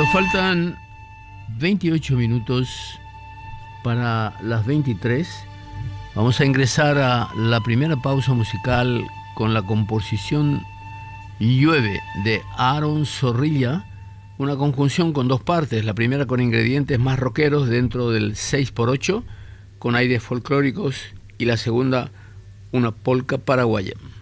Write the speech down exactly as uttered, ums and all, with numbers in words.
Nos faltan veintiocho minutos para las veintitrés. Vamos a ingresar a la primera pausa musical con la composición Llueve de Aaron Zorrilla, una conjunción con dos partes, la primera con ingredientes más rockeros dentro del seis por ocho, con aires folclóricos, y la segunda una polca paraguaya.